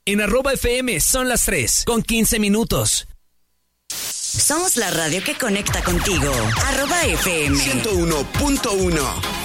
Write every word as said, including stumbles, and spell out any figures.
En arroba F M son las tres, con quince minutos. Somos la radio que conecta contigo. Arroba F M ciento uno punto uno.